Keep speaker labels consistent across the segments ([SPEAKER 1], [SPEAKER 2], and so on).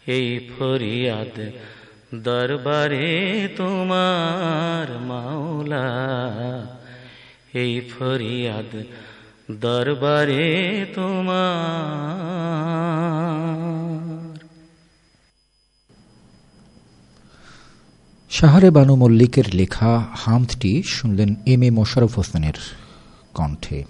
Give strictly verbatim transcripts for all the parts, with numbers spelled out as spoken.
[SPEAKER 1] এই ফরিয়াদ দরবারে তোমার মাওলা, এই ফরিয়াদ দরবারে তোমার।
[SPEAKER 2] শাহরে বানু মল্লিকের লেখা হামদটি শুনলেন এম এ মোশাররফ হোসেনের কণ্ঠে।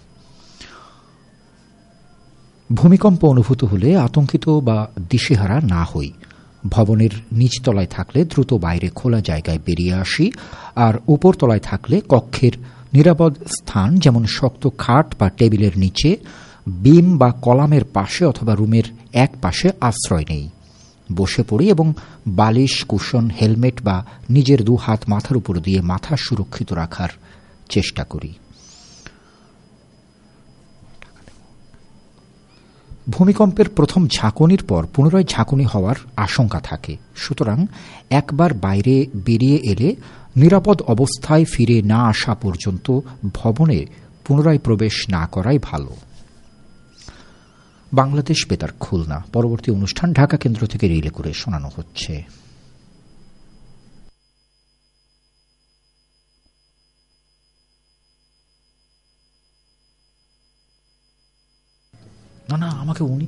[SPEAKER 2] ভূমিকম্প অনুভূত হলে আতঙ্কিত বা দিশেহারা না হই। ভবনের নিচতলায় থাকলে দ্রুত বাইরে খোলা জায়গায় বেরিয়ে আসি, আর উপরতলায় থাকলে কক্ষের নিরাপদ স্থান যেমন শক্ত খাট বা টেবিলের নিচে, বিম বা কলামের পাশে অথবা রুমের এক পাশে আশ্রয় নেই। বসে পড়ি এবং বালিশ, কুশন, হেলমেট বা নিজের দু হাত মাথার উপর দিয়ে মাথা সুরক্ষিত রাখার চেষ্টা করি। ভূমিকম্পের প্রথম ঝাঁকুনির পর পুনরায় ঝাঁকুনি হওয়ার আশঙ্কা থাকে, সুতরাং একবার বাইরে বেরিয়ে এলে নিরাপদ অবস্থায় ফিরে না আসা পর্যন্ত ভবনে পুনরায় প্রবেশ না করাই ভালো। বাংলাদেশ বেতার খুলনা। পরবর্তী অনুষ্ঠান ঢাকা কেন্দ্র থেকে রিলে করে শোনানো হচ্ছে। না না আমাকে উনি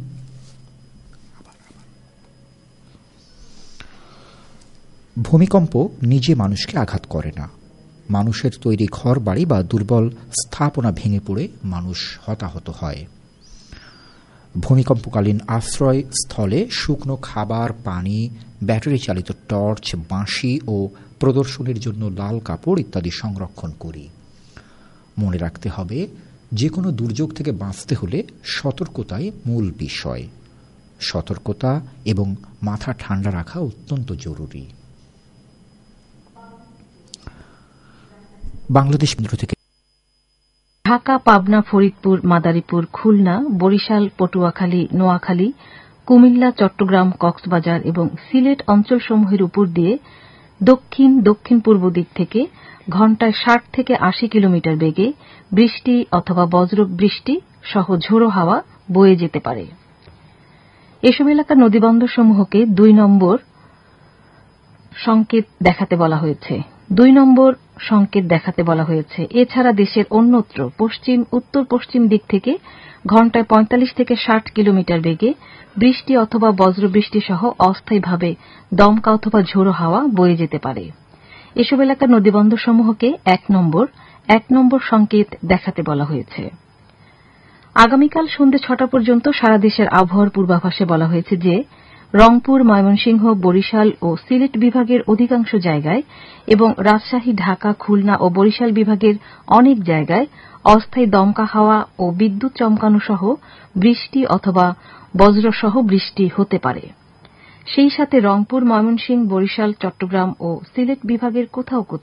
[SPEAKER 2] ভূমিকম্প নিজে মানুষকে আঘাত করে না। মানুষের তৈরি ঘর বাড়ি বা দুর্বল স্থাপনা ভেঙে পড়ে মানুষ হতাহত হয়। ভূমিকম্পকালীন আশ্রয় স্থলে শুকনো খাবার, পানি, ব্যাটারি চালিত টর্চ, বাঁশি ও প্রদর্শনীর জন্য লাল কাপড় ইত্যাদি সংরক্ষণ করি। মনে রাখতে হবে, যে কোনো দুর্যোগ থেকে বাঁচতে হলে সতর্কতাই মূল বিষয়। সতর্কতা এবং মাথা ঠান্ডা রাখা অত্যন্ত জরুরি। বাংলাদেশ কেন্দ্র থেকে
[SPEAKER 3] ঢাকা, পাবনা, ফরিদপুর, মাদারীপুর, খুলনা, বরিশাল, পটুয়াখালী, নোয়াখালী, কুমিল্লা, চট্টগ্রাম, কক্সবাজার এবং সিলেট অঞ্চলসমূহের উপর দিয়ে দক্ষিণ দক্ষিণ পূর্ব দিক থেকে ঘণ্টায় ষাট থেকে আশি কিলোমিটার বেগে বৃষ্টি অথবা বজ্র বৃষ্টি সহ ঝোড়ো হাওয়া বয়ে যেতে পারে। এসব এলাকার নদীবন্দরসমূহকে দুই নম্বর সংকেত দেখাতে বলা হয়েছে দুই নম্বর সংকেত দেখাতে বলা হয়েছে এছাড়া দেশের অন্যত্র পশ্চিম উত্তর পশ্চিম দিক থেকে ঘণ্টায় পঁয়তাল্লিশ থেকে ষাট কিলোমিটার বেগে বৃষ্টি অথবা বজ্রবৃষ্টি সহ অস্থায়ীভাবে দমকা অথবা ঝোড়ো হাওয়া বয়ে যেতে পারে। এসব এলাকার নদীবন্দরসমূহকে এক নম্বর এক নম্বর সংকেত দেখাতে বলা হয়েছে। আগামীকাল সন্ধ্যে ছটা পর্যন্ত সারা দেশের আবহাওয়ার পূর্বাভাসে বলা হয়েছে যে রংপুর, ময়মনসিংহ, বরিশাল ও সিলেট বিভাগের অধিকাংশ জায়গায় এবং রাজশাহী, ঢাকা, খুলনা ও বরিশাল বিভাগের অনেক জায়গায় অস্থায়ী দমকা হাওয়া ও বিদ্যুৎ চমকানো সহ বৃষ্টি অথবা বজ্রসহ বৃষ্টি হতে পারে। সেই সাথে রংপুর, ময়মনসিংহ, বরিশাল, চট্টগ্রাম ও সিলেট বিভাগের কোথাও কোথাও